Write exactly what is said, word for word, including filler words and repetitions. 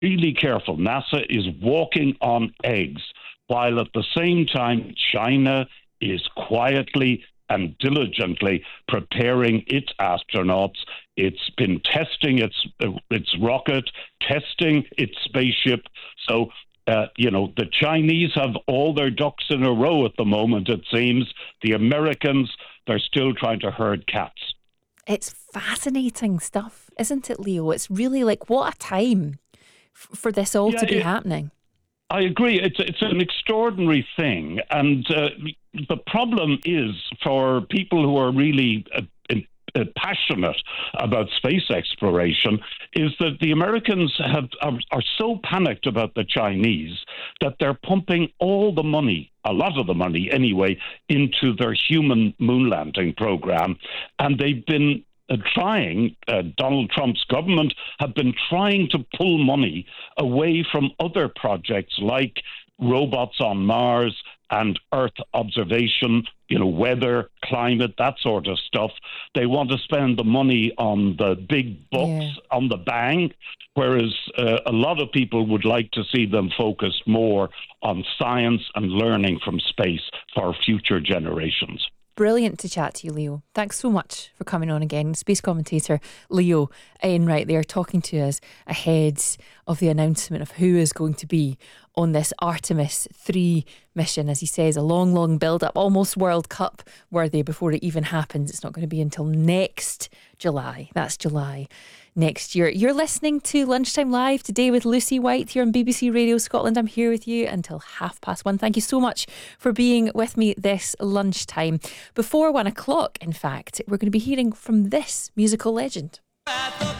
really careful. NASA is walking on eggs, while at the same time, China is quietly and diligently preparing its astronauts. It's been testing its uh, its rocket, testing its spaceship. So, uh, you know, the Chinese have all their ducks in a row at the moment, it seems. The Americans, they're still trying to herd cats. It's fascinating stuff, isn't it, Leo? It's really like, what a time f- for this all Yeah, to be it, happening. I agree. It's it's an extraordinary thing, and uh, the problem is for people who are really uh, in, uh, passionate about space exploration is that the Americans have are, are so panicked about the Chinese that they're pumping all the money, a lot of the money anyway, into their human moon landing program, and they've been Uh, trying, uh, Donald Trump's government have been trying to pull money away from other projects like robots on Mars and Earth observation, you know, weather, climate, that sort of stuff. They want to spend the money on the big bucks, Yeah. on the bang, whereas uh, a lot of people would like to see them focused more on science and learning from space for future generations. Brilliant to chat to you, Leo. Thanks so much for coming on again. Space commentator Leo Enright there talking to us ahead of the announcement of who is going to be on this Artemis three mission. As he says, a long, long build-up, almost World Cup worthy before it even happens. It's not going to be until next July. That's July next year. You're listening to Lunchtime Live today with Lucy White here on B B C Radio Scotland. I'm here with you until half past one. Thank you so much for being with me this lunchtime. Before one o'clock, in fact, we're going to be hearing from this musical legend.